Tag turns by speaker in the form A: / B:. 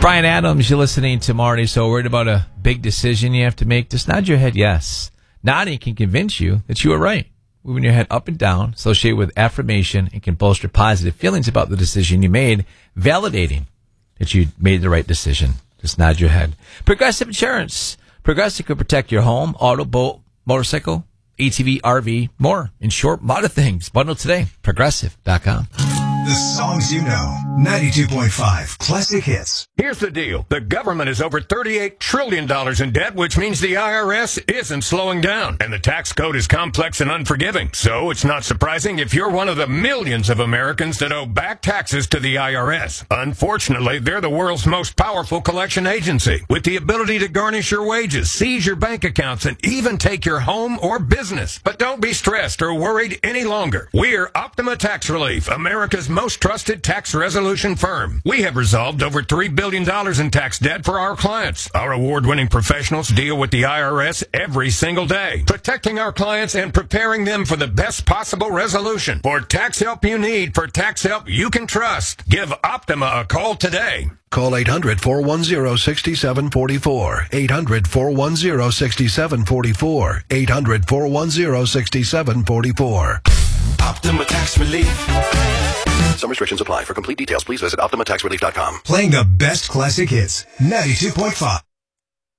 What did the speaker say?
A: Brian Adams, you're listening to Marty. So worried about a big decision you have to make? Just nod your head yes. Nodding can convince you that you are right. Moving your head up and down, associated with affirmation, and can bolster positive feelings about the decision you made, validating that you made the right decision. Just nod your head. Progressive Insurance. Progressive could protect your home, auto, boat, motorcycle, ATV, RV, more. In short, a lot of things. Bundle today. Progressive.com.
B: The songs you know. 92.5 Classic Hits.
C: Here's the deal. The government is over $38 trillion in debt, which means the IRS isn't slowing down. And the tax code is complex and unforgiving. So it's not surprising if you're one of the millions of Americans that owe back taxes to the IRS. Unfortunately, they're the world's most powerful collection agency, with the ability to garnish your wages, seize your bank accounts, and even take your home or business. But don't be stressed or worried any longer. We're Optima Tax Relief, America's most trusted tax resolution firm. We have resolved over $3 billion in tax debt for our clients. Our award-winning professionals deal with the IRS every single day, protecting our clients and preparing them for the best possible resolution. For tax help you need, for tax help you can trust, give Optima a call today.
D: Call 800-410-6744. 800-410-6744. 800-410-6744.
B: Optima Tax Relief.
D: Some restrictions apply. For complete details, please visit OptimaTaxRelief.com.
B: Playing the best classic hits. 92.5.